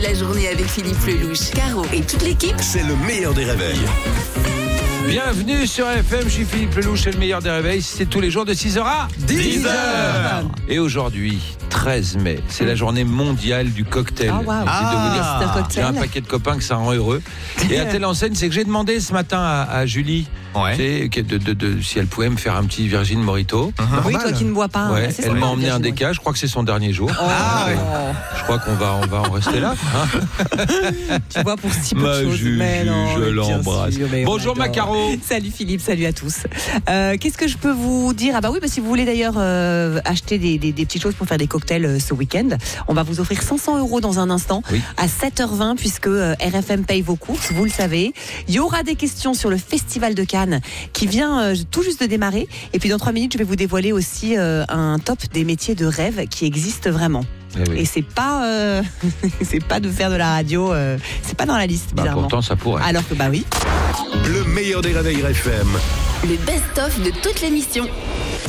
La journée avec Philippe Lelouch, Caro et toute l'équipe. C'est le meilleur des réveils. Bienvenue sur FM, je suis Philippe Lelouch, c'est le meilleur des réveils, c'est tous les jours de 6h à 10h. Et aujourd'hui, 13 mai, c'est la journée mondiale du cocktail. Oh, wow. J'ai un paquet de copains que ça rend heureux. Et à telle enseigne, c'est que j'ai demandé ce matin à Julie, tu sais, si elle pouvait me faire un petit Virgin Mojito. Oui, toi qui ne bois pas. Ouais, elle m'a emmené un déca, je crois que c'est son dernier jour. Je crois qu'on va en rester là. Tu vois, pour si peu de choses. Je l'embrasse. Bonjour ma Caro. Salut Philippe, salut à tous. Qu'est-ce que je peux vous dire ? Ah bah oui, si vous voulez d'ailleurs acheter des petites choses pour faire des cocktails ce week-end, on va vous offrir 500 € dans un instant, à 7h20, puisque RFM paye vos courses, vous le savez. Il y aura des questions sur le Festival de Cannes qui vient tout juste de démarrer. Et puis dans 3 minutes, je vais vous dévoiler aussi un top des métiers de rêve qui existent vraiment. Et c'est pas de faire de la radio, c'est pas dans la liste, bizarrement. Pourtant ça pourrait. Alors que oui. Le meilleur des réveils RFM. Le best-of de toute l'émission.